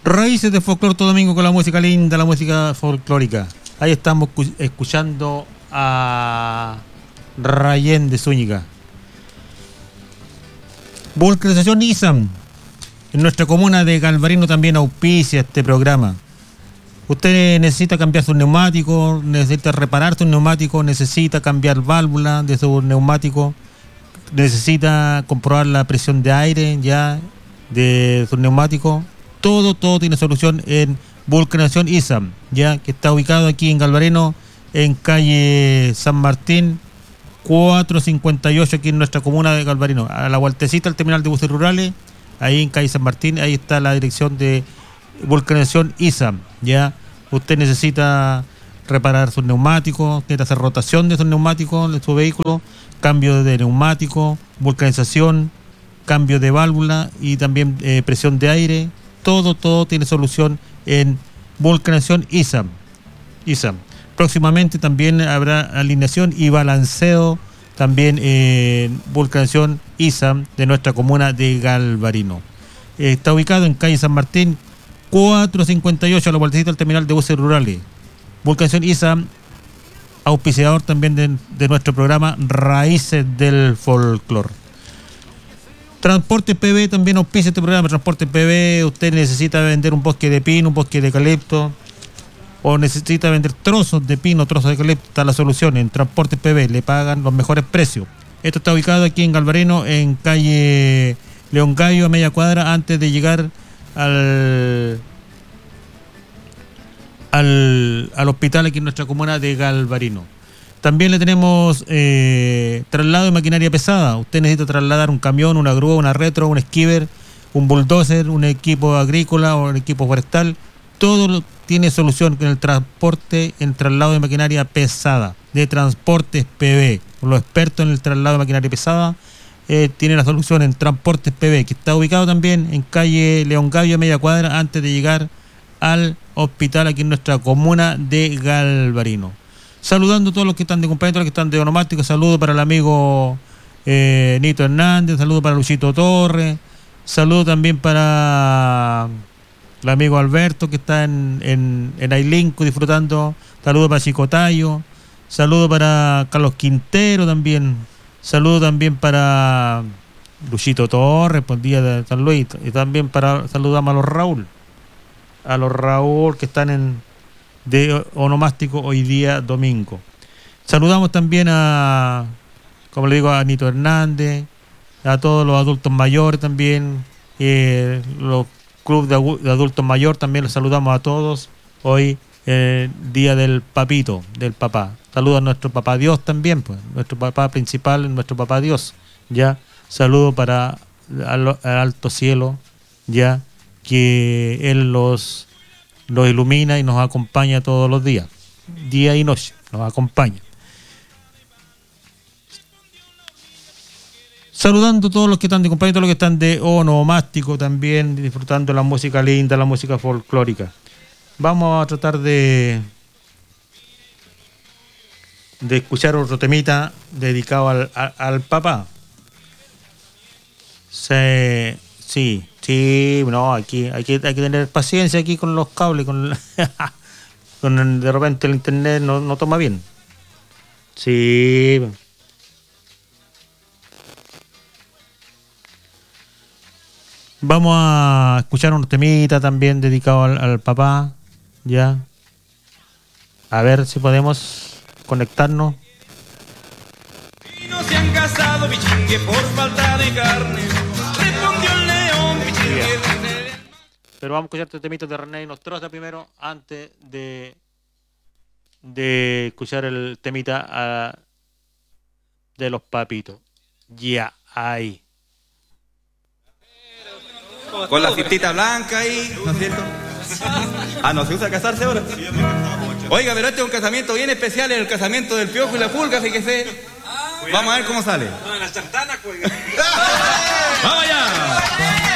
Raíces de folclore todo domingo con la música linda, la música folclórica. Ahí estamos escuchando a Rayén de Zúñiga. Vulcanización ISAM. En nuestra comuna de Galvarino también auspicia este programa. Usted necesita cambiar su neumático, necesita reparar su neumático, necesita cambiar válvula de su neumático, necesita comprobar la presión de aire ya de su neumático. Todo tiene solución en Vulcanización ISAM, ya que está ubicado aquí en Galvarino, en calle San Martín 458, aquí en nuestra comuna de Galvarino, a la vueltecita al terminal de buses rurales, ahí en calle San Martín, ahí está la dirección de Vulcanización ISAM. Ya usted necesita reparar sus neumáticos, necesita hacer rotación de sus neumáticos de su vehículo, cambio de neumático, vulcanización, cambio de válvula y también presión de aire. Todo tiene solución en Vulcanización ISAM. Próximamente también habrá alineación y balanceo también en Vulcanización ISAM de nuestra comuna de Galvarino. Está ubicado en calle San Martín 458, a la vueltecita del terminal de buses rurales. Vulcanización ISAM, auspiciador también de nuestro programa Raíces del Folclor. Transporte PB también auspicia este programa. Transporte PB, usted necesita vender un bosque de pino, un bosque de eucalipto, o necesita vender trozos de pino, trozos de eucalipto. Está la solución en Transporte PB, le pagan los mejores precios. Esto está ubicado aquí en Galvarino, en calle León Gallo, a media cuadra antes de llegar al hospital aquí en nuestra comuna de Galvarino. También le tenemos traslado de maquinaria pesada. Usted necesita trasladar un camión, una grúa, una retro, un skipper, un bulldozer, un equipo agrícola o un equipo forestal. Todo tiene solución en el transporte, en traslado de maquinaria pesada, de Transportes PB. Los expertos en el traslado de maquinaria pesada tienen la solución en Transportes PB, que está ubicado también en calle León Gallo, a media cuadra antes de llegar al hospital aquí en nuestra comuna de Galvarino. Saludando a todos los que están de cumpleaños, todos los que están de onomástico. Saludo para el amigo Nito Hernández, saludo para Luchito Torres, saludo también para el amigo Alberto que está en Ailinco disfrutando, saludo para Chicotayo, saludo para Carlos Quintero también, saludo también para Luchito Torres por el día de San Luis, y también saludamos a los Raúl que están de onomástico hoy día domingo. Saludamos también a Nito Hernández, a todos los adultos mayores también, los clubes de adultos mayores también los saludamos a todos. Hoy día del papito, del papá. Saludos a nuestro papá Dios también, pues, nuestro papá principal, nuestro papá Dios. Ya, saludo para al alto cielo, ya, que él los ilumina y nos acompaña todos los días, día y noche, nos acompaña. Saludando a todos los que están de cumpleaños, todos los que están de onomástico también, disfrutando la música linda, la música folclórica. Vamos a tratar de escuchar otro temita dedicado al papá. Sí, no, aquí hay que tener paciencia aquí con los cables, de repente el internet no toma bien. Sí. Vamos a escuchar un temita también dedicado al papá, ya. A ver si podemos conectarnos. Y no se han casado, bichingue, por falta de carne. Respondió el león, bichingue. Pero vamos a escuchar este temita de René Nostroza primero, antes de escuchar el temita de los papitos. Ya, ahí. Con la cintita blanca ahí, ¿no es cierto? Ah, ¿no se usa casarse ahora? Oiga, pero este es un casamiento bien especial, es el casamiento del Piojo y la Pulga, fíjese. Vamos a ver cómo sale. No, en la sartana, pues. ¡Vamos allá!